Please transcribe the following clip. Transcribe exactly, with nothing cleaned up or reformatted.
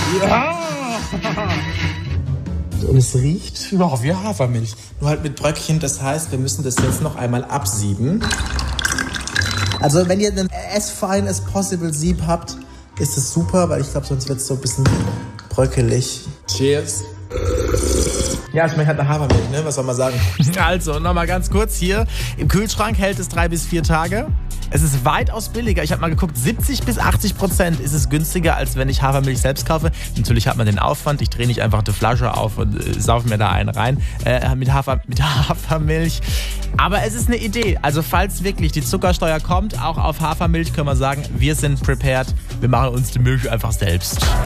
Ja! Und es riecht? Ja, wie Hafermilch. Nur halt mit Bröckchen, das heißt, wir müssen das jetzt noch einmal absieben. Also wenn ihr ein as fine as possible Sieb habt, ist es super, weil ich glaube, sonst wird es so ein bisschen bröckelig. Cheers. Ja, es schmeckt halt nach Hafermilch, ne? Was soll man sagen? Also, nochmal ganz kurz hier. Im Kühlschrank hält es drei bis vier Tage. Es ist weitaus billiger. Ich habe mal geguckt, siebzig bis achtzig Prozent ist es günstiger, als wenn ich Hafermilch selbst kaufe. Natürlich hat man den Aufwand. Ich drehe nicht einfach die Flasche auf und äh, saufe mir da einen rein äh, mit, Hafer, mit Hafermilch. Aber es ist eine Idee. Also falls wirklich die Zuckersteuer kommt, auch auf Hafermilch können wir sagen, wir sind prepared. Wir machen uns die Milch einfach selbst.